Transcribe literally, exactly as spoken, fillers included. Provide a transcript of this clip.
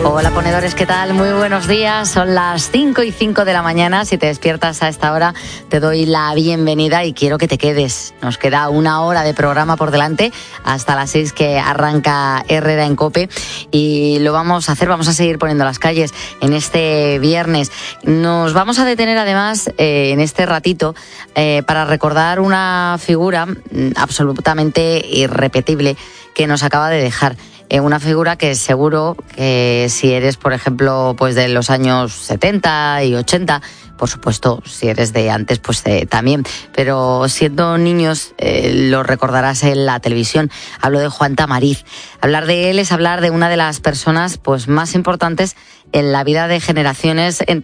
Hola ponedores, ¿qué tal? Muy buenos días, son las cinco y cinco de la mañana. Si te despiertas a esta hora te doy la bienvenida y quiero que te quedes. Nos queda una hora de programa por delante hasta las seis que arranca Herrera en COPE y lo vamos a hacer, vamos a seguir poniendo las calles en este viernes. Nos vamos a detener además eh, en este ratito eh, para recordar una figura absolutamente irrepetible que nos acaba de dejar. Una figura que seguro que si eres, por ejemplo, pues de los años setenta y ochenta, por supuesto, si eres de antes, pues eh, también, pero siendo niños eh, lo recordarás en la televisión. Hablo de Juan Tamariz. Hablar de él es hablar de una de las personas pues más importantes en la vida de generaciones